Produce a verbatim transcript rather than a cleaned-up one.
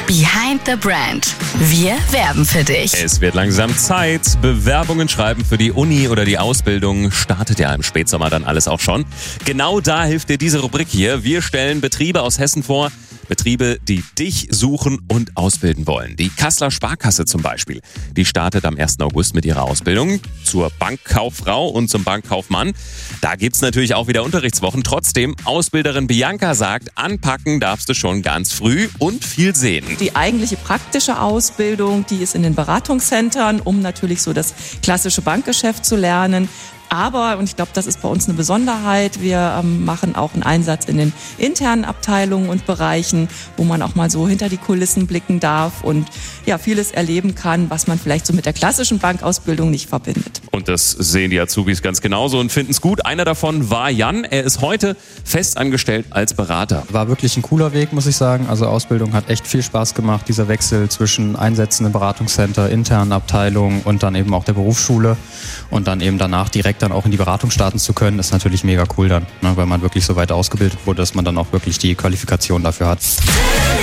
Behind the Brand. Wir werben für dich. Es wird langsam Zeit. Bewerbungen schreiben für die Uni oder die Ausbildung startet ja im Spätsommer dann alles auch schon. Genau da hilft dir diese Rubrik hier. Wir stellen Betriebe aus Hessen vor. Betriebe, die dich suchen und ausbilden wollen. Die Kasseler Sparkasse zum Beispiel. Die startet am ersten August mit ihrer Ausbildung zur Bankkauffrau und zum Bankkaufmann. Da gibt's natürlich auch wieder Unterrichtswochen. Trotzdem, Ausbilderin Bianca sagt, anpacken darfst du schon ganz früh und viel sehen. Die eigentliche praktische Ausbildung, die ist in den Beratungszentren, um natürlich so das klassische Bankgeschäft zu lernen. Aber, und ich glaube, das ist bei uns eine Besonderheit, wir ähm, machen auch einen Einsatz in den internen Abteilungen und Bereichen, wo man auch mal so hinter die Kulissen blicken darf und ja, vieles erleben kann, was man vielleicht so mit der klassischen Bankausbildung nicht verbindet. Und das sehen die Azubis ganz genauso und finden es gut. Einer davon war Jan. Er ist heute fest angestellt als Berater. War wirklich ein cooler Weg, muss ich sagen. Also Ausbildung hat echt viel Spaß gemacht. Dieser Wechsel zwischen Einsätzen im Beratungscenter, internen Abteilungen und dann eben auch der Berufsschule und dann eben danach direkt dann auch in die Beratung starten zu können, ist natürlich mega cool dann, ne, weil man wirklich so weit ausgebildet wurde, dass man dann auch wirklich die Qualifikation dafür hat.